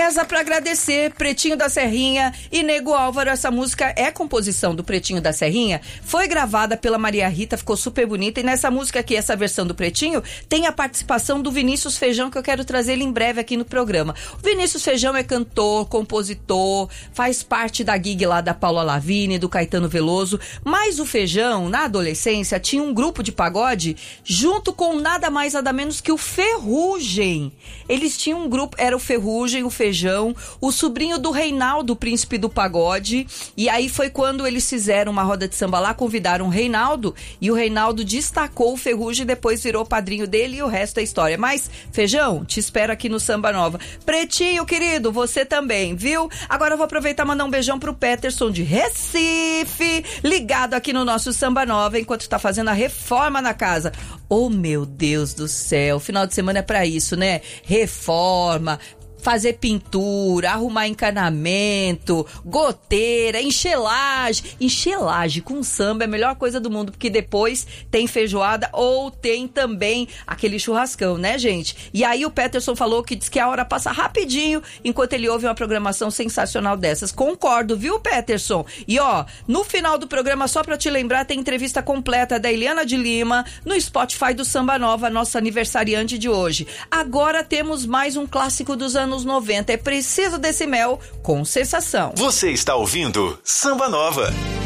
Reza pra agradecer, Pretinho da Serrinha e Nego Álvaro. Essa música é composição do Pretinho da Serrinha, foi gravada pela Maria Rita, ficou super bonita, e nessa música aqui, essa versão do Pretinho, tem a participação do Vinícius Feijão, que eu quero trazer ele em breve aqui no programa. O Vinícius Feijão é cantor, compositor, faz parte da gig lá da Paula Lavigne, do Caetano Veloso, mas o Feijão, na adolescência, tinha um grupo de pagode junto com nada mais nada menos que o Ferrugem. Eles tinham um grupo, era o Ferrugem, o Feijão, o sobrinho do Reinaldo, príncipe do pagode, e aí foi quando eles fizeram uma roda de samba lá, convidaram o Reinaldo, e o Reinaldo destacou o Ferrugem, depois virou padrinho dele, e o resto é história. Mas, Feijão, te espero aqui no Samba Nova. Pretinho, querido, você também, viu? Agora eu vou aproveitar e mandar um beijão pro Peterson de Recife, ligado aqui no nosso Samba Nova, enquanto tá fazendo a reforma na casa. Oh, meu Deus do céu, final de semana é pra isso, né? Reforma, fazer pintura, arrumar encanamento, goteira, enxelagem. Enxelagem com samba é a melhor coisa do mundo, porque depois tem feijoada ou tem também aquele churrascão, né, gente? E aí o Peterson falou que diz que a hora passa rapidinho enquanto ele ouve uma programação sensacional dessas. Concordo, viu, Peterson? E ó, no final do programa, só pra te lembrar, tem entrevista completa da Eliana de Lima no Spotify do Samba Nova, nossa aniversariante de hoje. Agora temos mais um clássico dos anos 90, é Preciso Desse Mel, com sensação. Você está ouvindo Samba Nova.